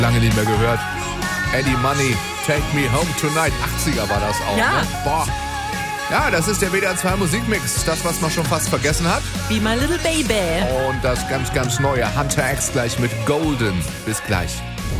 Lange nicht mehr gehört. Eddie Money, Take Me Home Tonight. 80er war das auch, ja. Ne? Boah. Ja, das ist der WDR 2 Musikmix. Das, was man schon fast vergessen hat. Be My Little Baby. Und das ganz, ganz neue Hunter X gleich mit Golden. Bis gleich.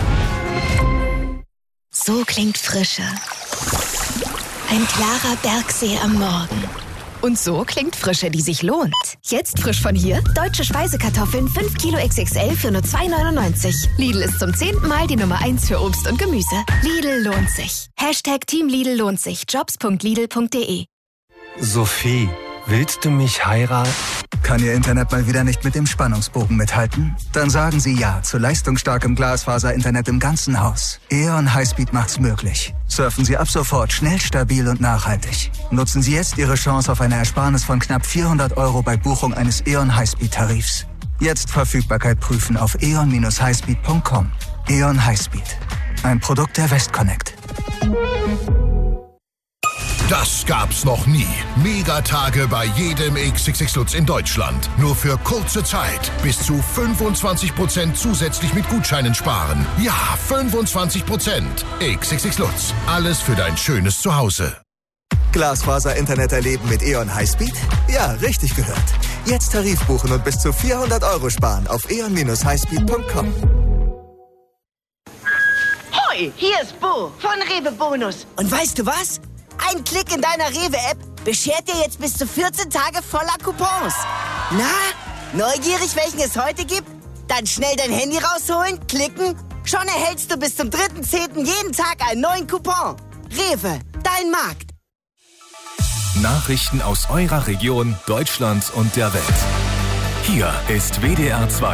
So klingt Frische. Ein klarer Bergsee am Morgen. Und so klingt Frische, die sich lohnt. Jetzt frisch von hier, deutsche Speisekartoffeln 5 Kilo XXL für nur 2,99. Lidl ist zum 10. Mal die Nummer 1 für Obst und Gemüse. Lidl lohnt sich. #Team Lidl lohnt sich. Jobs.lidl.de. Sophie, willst du mich heiraten? Kann Ihr Internet mal wieder nicht mit dem Spannungsbogen mithalten? Dann sagen Sie ja zu leistungsstarkem Glasfaser-Internet im ganzen Haus. E.ON Highspeed macht's möglich. Surfen Sie ab sofort schnell, stabil und nachhaltig. Nutzen Sie jetzt Ihre Chance auf eine Ersparnis von knapp 400 € bei Buchung eines E.ON Highspeed-Tarifs. Jetzt Verfügbarkeit prüfen auf eon-highspeed.com. E.ON Highspeed. Ein Produkt der Westconnect. Das gab's noch nie. Megatage bei jedem XXX Lutz in Deutschland. Nur für kurze Zeit. Bis zu 25% zusätzlich mit Gutscheinen sparen. Ja, 25%. XXX Lutz. Alles für dein schönes Zuhause. Glasfaser-Internet erleben mit E.ON Highspeed? Ja, richtig gehört. Jetzt Tarif buchen und bis zu 400 € sparen auf eon-highspeed.com. Hoi, hier ist Bo von Rewe Bonus. Und weißt du was? Ein Klick in deiner Rewe-App beschert dir jetzt bis zu 14 Tage voller Coupons. Na, neugierig, welchen es heute gibt? Dann schnell dein Handy rausholen, klicken. Schon erhältst du bis zum 3.10. jeden Tag einen neuen Coupon. Rewe, dein Markt. Nachrichten aus eurer Region, Deutschland und der Welt. Hier ist WDR 2.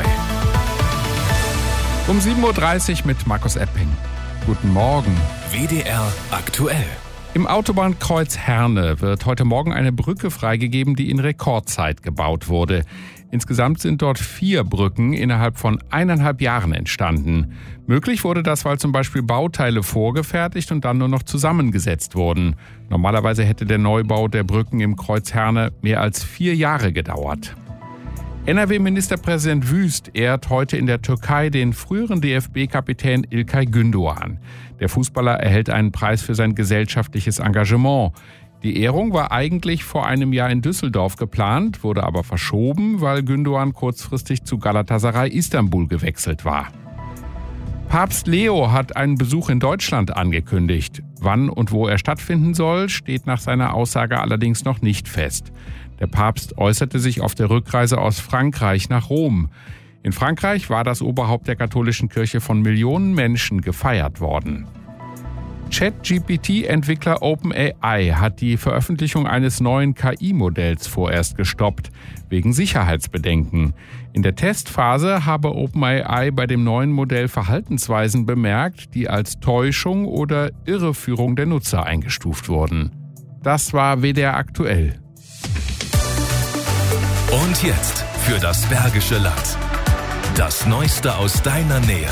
Um 7.30 Uhr mit Markus Epping. Guten Morgen. WDR aktuell. Im Autobahnkreuz Herne wird heute Morgen eine Brücke freigegeben, die in Rekordzeit gebaut wurde. Insgesamt sind dort 4 Brücken innerhalb von 1,5 Jahren entstanden. Möglich wurde das, weil zum Beispiel Bauteile vorgefertigt und dann nur noch zusammengesetzt wurden. Normalerweise hätte der Neubau der Brücken im Kreuz Herne mehr als 4 Jahre gedauert. NRW-Ministerpräsident Wüst ehrt heute in der Türkei den früheren DFB-Kapitän İlkay Gündoğan. Der Fußballer erhält einen Preis für sein gesellschaftliches Engagement. Die Ehrung war eigentlich vor einem Jahr in Düsseldorf geplant, wurde aber verschoben, weil Gündoğan kurzfristig zu Galatasaray Istanbul gewechselt war. Papst Leo hat einen Besuch in Deutschland angekündigt. Wann und wo er stattfinden soll, steht nach seiner Aussage allerdings noch nicht fest. Der Papst äußerte sich auf der Rückreise aus Frankreich nach Rom. In Frankreich war das Oberhaupt der katholischen Kirche von Millionen Menschen gefeiert worden. ChatGPT-Entwickler OpenAI hat die Veröffentlichung eines neuen KI-Modells vorerst gestoppt, wegen Sicherheitsbedenken. In der Testphase habe OpenAI bei dem neuen Modell Verhaltensweisen bemerkt, die als Täuschung oder Irreführung der Nutzer eingestuft wurden. Das war WDR aktuell. Und jetzt für das Bergische Land. Das Neueste aus deiner Nähe.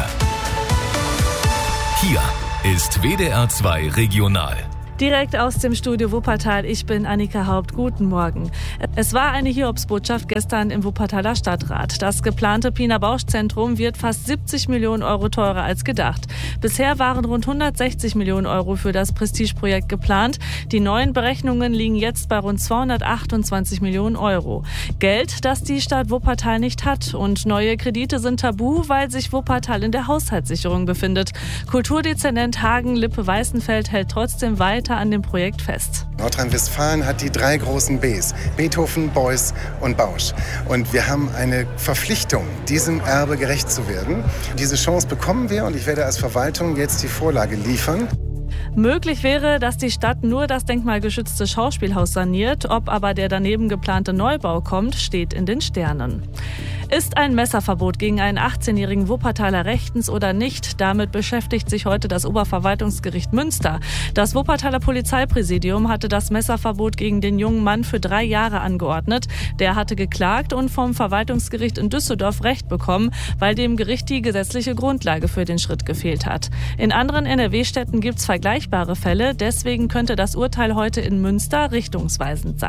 Hier ist WDR 2 Regional. Direkt aus dem Studio Wuppertal, ich bin Annika Haupt. Guten Morgen. Es war eine Hiobsbotschaft gestern im Wuppertaler Stadtrat. Das geplante Pina Bausch Zentrum wird fast 70 Millionen € teurer als gedacht. Bisher waren rund 160 Millionen € für das Prestigeprojekt geplant. Die neuen Berechnungen liegen jetzt bei rund 228 Millionen €. Geld, das die Stadt Wuppertal nicht hat. Und neue Kredite sind tabu, weil sich Wuppertal in der Haushaltssicherung befindet. Kulturdezernent Hagen Lippe-Weißenfeld hält trotzdem weiter an dem Projekt fest. Nordrhein-Westfalen hat die 3 großen Bs, Beethoven, Beuys und Bausch. Und wir haben eine Verpflichtung, diesem Erbe gerecht zu werden. Diese Chance bekommen wir und ich werde als Verwaltung jetzt die Vorlage liefern. Möglich wäre, dass die Stadt nur das denkmalgeschützte Schauspielhaus saniert. Ob aber der daneben geplante Neubau kommt, steht in den Sternen. Ist ein Messerverbot gegen einen 18-jährigen Wuppertaler rechtens oder nicht? Damit beschäftigt sich heute das Oberverwaltungsgericht Münster. Das Wuppertaler Polizeipräsidium hatte das Messerverbot gegen den jungen Mann für 3 Jahre angeordnet. Der hatte geklagt und vom Verwaltungsgericht in Düsseldorf Recht bekommen, weil dem Gericht die gesetzliche Grundlage für den Schritt gefehlt hat. In anderen NRW-Städten gibt es vergleichbare Fälle. Deswegen könnte das Urteil heute in Münster richtungsweisend sein.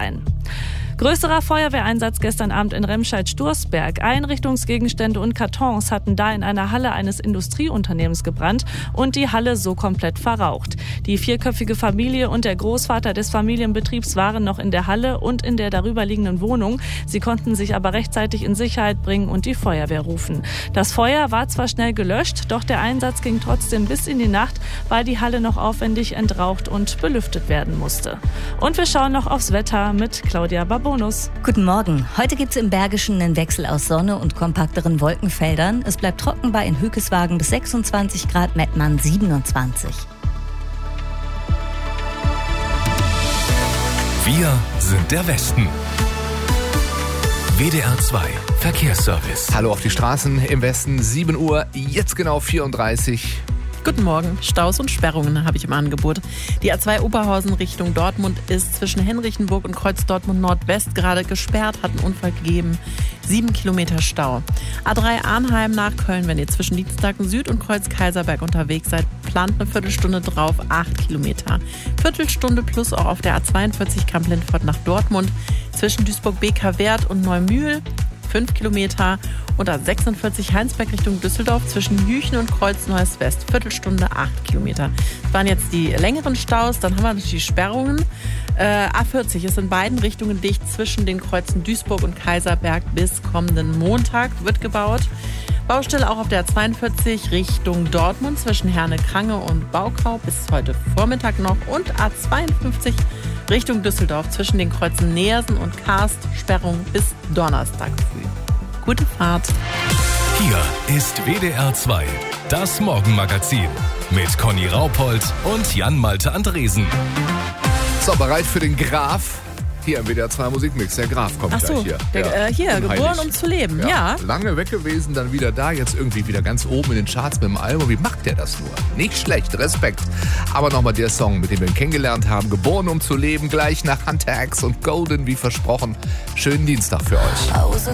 Größerer Feuerwehreinsatz gestern Abend in Remscheid-Stursberg. Einrichtungsgegenstände und Kartons hatten da in einer Halle eines Industrieunternehmens gebrannt und die Halle so komplett verraucht. Die 4-köpfige Familie und der Großvater des Familienbetriebs waren noch in der Halle und in der darüberliegenden Wohnung. Sie konnten sich aber rechtzeitig in Sicherheit bringen und die Feuerwehr rufen. Das Feuer war zwar schnell gelöscht, doch der Einsatz ging trotzdem bis in die Nacht, weil die Halle noch aufwendig entraucht und belüftet werden musste. Und wir schauen noch aufs Wetter mit Claudia Babonus. Guten Morgen. Heute gibt es im Bergischen einen Wechsel aus Sonne und kompakteren Wolkenfeldern. Es bleibt trocken bei in Hückeswagen bis 26 Grad, Mettmann 27. Wir sind der Westen. WDR 2 Verkehrsservice. Hallo auf die Straßen im Westen, 7 Uhr, jetzt genau 34. Guten Morgen. Staus und Sperrungen habe ich im Angebot. Die A2 Oberhausen Richtung Dortmund ist zwischen Henrichenburg und Kreuz Dortmund Nordwest gerade gesperrt, hat einen Unfall gegeben. 7 Kilometer Stau. A3 Arnheim nach Köln, wenn ihr zwischen Dienstlaken Süd und Kreuz Kaiserberg unterwegs seid, plant eine Viertelstunde drauf, 8 Kilometer. Viertelstunde plus auch auf der A42 Kamp-Lindfort nach Dortmund, zwischen Duisburg-Beker-Wert und Neumühl, 5 Kilometer. Und A46 Heinsberg Richtung Düsseldorf zwischen Jüchen und Kreuz Neues West. Viertelstunde, 8 Kilometer. Das waren jetzt die längeren Staus. Dann haben wir natürlich die Sperrungen. A40 ist in beiden Richtungen dicht zwischen den Kreuzen Duisburg und Kaiserberg bis kommenden Montag. Wird gebaut. Baustelle auch auf der A42 Richtung Dortmund zwischen Herne-Krange und Baukau bis heute Vormittag noch. Und A52 Richtung Düsseldorf zwischen den Kreuzen Neersen und Karst. Sperrung bis Donnerstag früh. Gute Fahrt. Hier ist WDR 2, das Morgenmagazin mit Conny Raupold und Jan-Malte Andresen. So, bereit für den Graf? Hier im WDR 2 Musikmix. Der Graf kommt gleich hier. Hier, geboren um zu leben, ja. Lange weg gewesen, dann wieder da, jetzt irgendwie wieder ganz oben in den Charts mit dem Album. Wie macht der das nur? Nicht schlecht, Respekt. Aber nochmal der Song, mit dem wir ihn kennengelernt haben. Geboren um zu leben, gleich nach Hunter X und Golden, wie versprochen. Schönen Dienstag für euch.